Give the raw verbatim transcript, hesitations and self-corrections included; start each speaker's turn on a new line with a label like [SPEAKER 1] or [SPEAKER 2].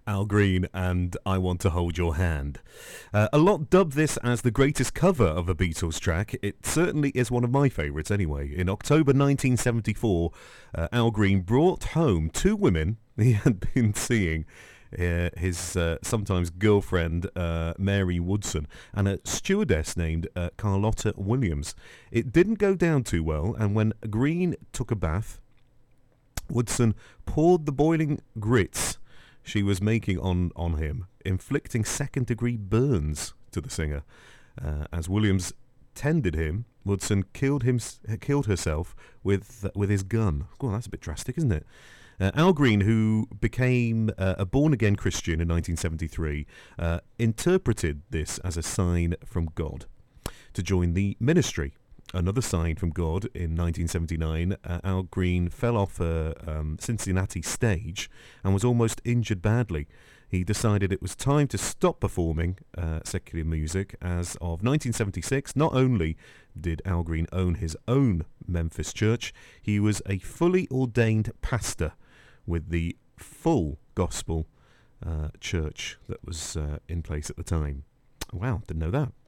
[SPEAKER 1] Al Green and I Want to Hold Your Hand. Uh, a lot dubbed this as the greatest cover of a Beatles track. It certainly is one of my favourites anyway. In October nineteen seventy-four, uh, Al Green brought home two women he had been seeing. Uh, his uh, sometimes girlfriend uh, Mary Woodson and a stewardess named uh, Carlotta Williams. It didn't go down too well, and when Green took a bath, Woodson poured the boiling grits she was making on, on him, inflicting second-degree burns to the singer. Uh, as Williams tended him, Woodson killed him, killed herself with uh, with his gun. Oh, that's a bit drastic, isn't it? Uh, Al Green, who became uh, a born-again Christian in nineteen seventy-three, uh, interpreted this as a sign from God to join the ministry. Another sign from God in nineteen seventy-nine, uh, Al Green fell off a um, Cincinnati stage and was almost injured badly. He decided it was time to stop performing uh, secular music. As of nineteen seventy-six, not only did Al Green own his own Memphis church, he was a fully ordained pastor with the full gospel uh, church that was uh, in place at the time. Wow, didn't know that.